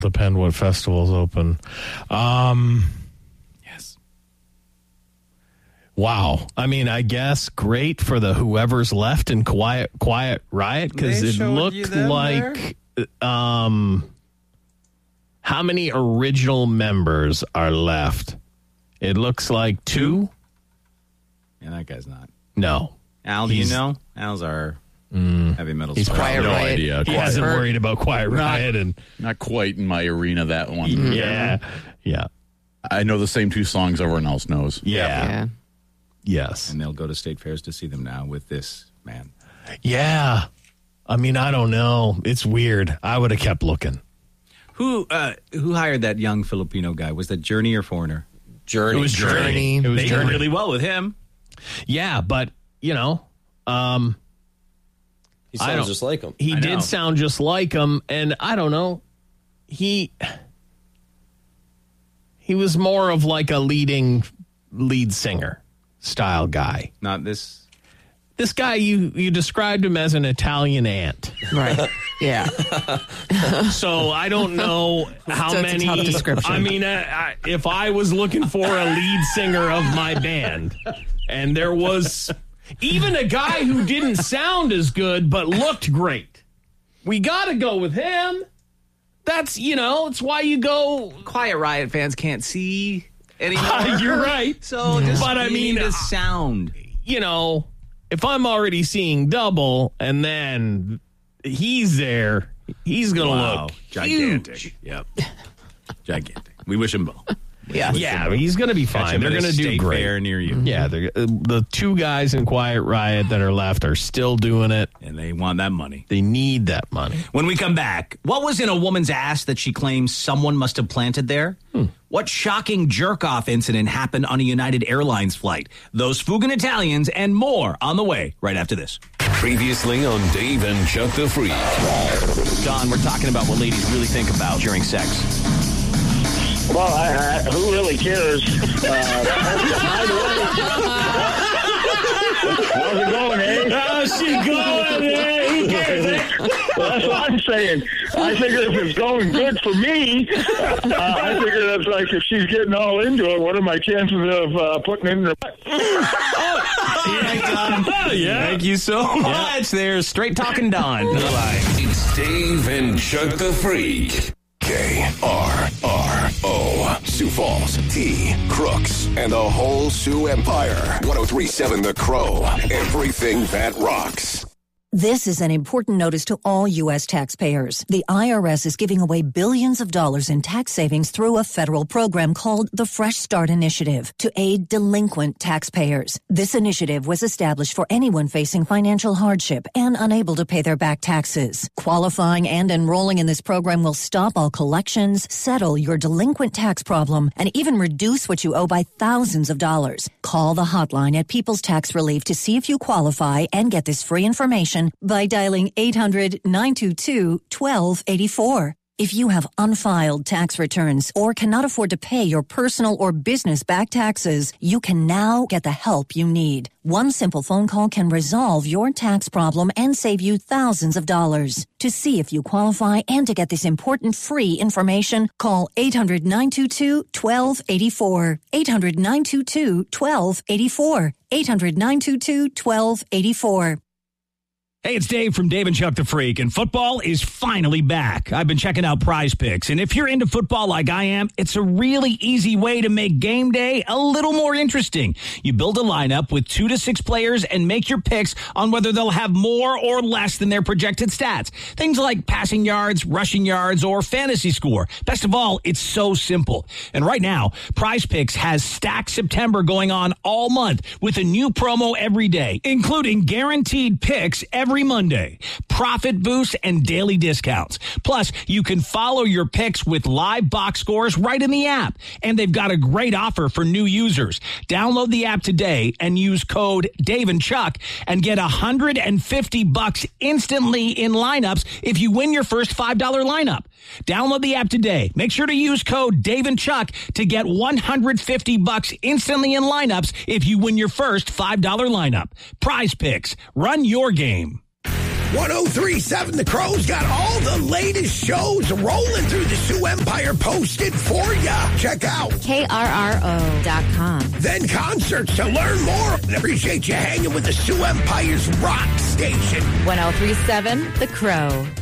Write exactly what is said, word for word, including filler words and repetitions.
Depend what festival's open. Um, yes. Wow. I mean, I guess great for the whoever's left in Quiet Quiet Riot, because it looked like um, how many original members are left? It looks like two. Yeah, that guy's not. No. Al, do He's, you know? Al's our mm, heavy metal He's star. Quiet no Riot. idea. He hasn't worried about Quiet Riot. Not, and not quite in my arena, that one. Yeah. Yeah. I know the same two songs everyone else knows. Yeah. Yeah. Yes. And they'll go to state fairs to see them now with this man. Yeah. I mean, I don't know. It's weird. I would have kept looking. Who uh, who hired that young Filipino guy? Was that Journey or Foreigner? Journey. It was Journey. It was They did Journey. really well with him. Yeah, but, you know, um, He I sounds don't- just like him. he I know. did sound just like him, and I don't know. He he was more of like a leading lead singer style guy. Not this. This guy, you you described him as an Italian ant. Right. Yeah. So I don't know how That's a many. tough description. I mean, uh, I, if I was looking for a lead singer of my band, and there was even a guy who didn't sound as good but looked great, we got to go with him. That's, you know, it's why you go. Quiet Riot fans can't see anymore. You're right. So just But I you mean, need uh, a sound. You know, if I'm already seeing double and then he's there, he's going to Wow. look Gigantic. huge. Yep. Gigantic. We wish him well. Yeah. Yeah, he's going to be Catch fine. him They're at a going to do state great. fair near you. Yeah, they're, uh, the two guys in Quiet Riot that are left are still doing it. And they want that money. They need that money. When we come back, what was in a woman's ass that she claims someone must have planted there? Hmm. What shocking jerk-off incident happened on a United Airlines flight? Those Fugan Italians and more on the way right after this. Previously on Dave and Chuck the Freak. Don, we're talking about what ladies really think about during sex. Well, I, I, who really cares? Uh, how's it going, eh? How's she going, eh? Who cares, eh? Well, that's what I'm saying. I figure if it's going good for me, uh, I figure that's like if she's getting all into it, what are my chances of uh, putting it in her butt? Yeah. Thank you so much. There's Straight Talking Don. It's Dave and Chuck the Freak. K R R O. Sioux Falls, T, Crooks, and the whole Sioux Empire. ten thirty-seven The Crow. Everything that rocks. This is an important notice to all U S taxpayers. The I R S is giving away billions of dollars in tax savings through a federal program called the Fresh Start Initiative to aid delinquent taxpayers. This initiative was established for anyone facing financial hardship and unable to pay their back taxes. Qualifying and enrolling in this program will stop all collections, settle your delinquent tax problem, and even reduce what you owe by thousands of dollars. Call the hotline at People's Tax Relief to see if you qualify and get this free information by dialing eight hundred, nine two two, one two eight four. If you have unfiled tax returns or cannot afford to pay your personal or business back taxes, you can now get the help you need. One simple phone call can resolve your tax problem and save you thousands of dollars. To see if you qualify and to get this important free information, call eight hundred, nine two two, one two eight four. eight hundred, nine two two, one two eight four. eight hundred, nine two two, one two eight four. Hey, it's Dave from Dave and Chuck the Freak, and football is finally back. I've been checking out Prize Picks, and if you're into football like I am, it's a really easy way to make game day a little more interesting. You build a lineup with two to six players and make your picks on whether they'll have more or less than their projected stats. Things like passing yards, rushing yards, or fantasy score. Best of all, it's so simple. And right now, Prize Picks has Stack September going on all month with a new promo every day, including guaranteed picks every Every Monday, profit boosts and daily discounts. Plus, you can follow your picks with live box scores right in the app. And they've got a great offer for new users. Download the app today and use code Dave and Chuck and get one hundred fifty bucks instantly in lineups if you win your first five dollar lineup. Download the app today. Make sure to use code Dave and Chuck to get one hundred fifty bucks instantly in lineups if you win your first five dollar lineup. Prize Picks. Run your game. one oh three point seven The Crow's got all the latest shows rolling through the Sioux Empire posted for ya. Check out K R R O dot com. Then concerts to learn more. And appreciate you hanging with the Sioux Empire's rock station. one oh three point seven The Crow.